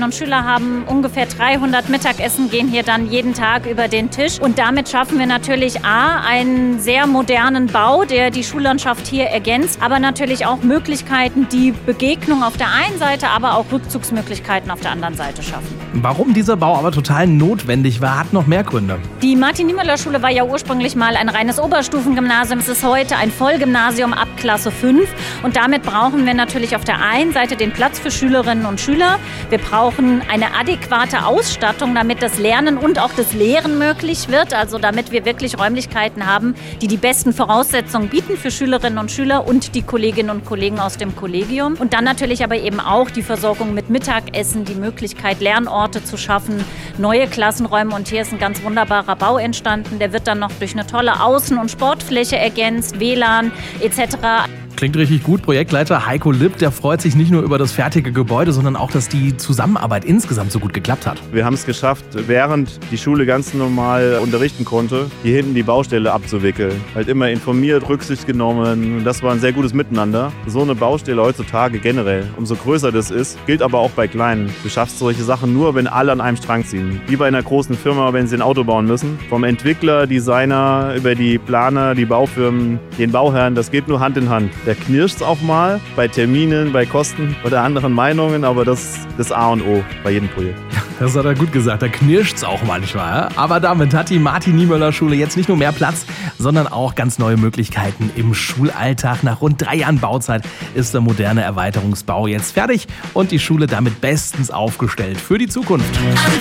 Schülerinnen und Schüler haben ungefähr 300 Mittagessen, gehen hier dann jeden Tag über den Tisch. Und damit schaffen wir natürlich einen sehr modernen Bau, der die Schullandschaft hier ergänzt, aber natürlich auch Möglichkeiten, die Begegnung auf der einen Seite, aber auch Rückzugsmöglichkeiten auf der anderen Seite schaffen. Warum dieser Bau aber total notwendig war, hat noch mehr Gründe. Die Martin-Niemöller-Schule war ja ursprünglich mal ein reines Oberstufengymnasium. Es ist heute ein Vollgymnasium ab Klasse 5. Und damit brauchen wir natürlich auf der einen Seite den Platz für Schülerinnen und Schüler. Wir brauchen eine adäquate Ausstattung, damit das Lernen und auch das Lehren möglich wird. Also damit wir wirklich Räumlichkeiten haben, die die besten Voraussetzungen bieten für Schülerinnen und Schüler und die Kolleginnen und Kollegen aus dem Kollegium. Und dann natürlich aber eben auch die Versorgung mit Mittagessen, die Möglichkeit, Lernorte zu schaffen, neue Klassenräume. Und hier ist ein ganz wunderbarer Bau entstanden. Der wird dann noch durch eine tolle Außen- und Sportfläche ergänzt, WLAN etc. Klingt richtig gut. Projektleiter Heiko Lipp, der freut sich nicht nur über das fertige Gebäude, sondern auch, dass die Zusammenarbeit insgesamt so gut geklappt hat. Wir haben es geschafft, während die Schule ganz normal unterrichten konnte, hier hinten die Baustelle abzuwickeln. Halt immer informiert, Rücksicht genommen. Das war ein sehr gutes Miteinander. So eine Baustelle heutzutage generell, umso größer das ist, gilt aber auch bei kleinen. Du schaffst solche Sachen nur, wenn alle an einem Strang ziehen. Wie bei einer großen Firma, wenn sie ein Auto bauen müssen. Vom Entwickler, Designer, über die Planer, die Baufirmen, den Bauherren, das geht nur Hand in Hand. Da knirscht's auch mal bei Terminen, bei Kosten oder anderen Meinungen, aber das ist das A und O bei jedem Projekt. Das hat er gut gesagt, da knirscht's auch manchmal. Aber damit hat die Martin-Niemöller-Schule jetzt nicht nur mehr Platz, sondern auch ganz neue Möglichkeiten im Schulalltag. Nach rund 3 Jahren Bauzeit ist der moderne Erweiterungsbau jetzt fertig und die Schule damit bestens aufgestellt für die Zukunft.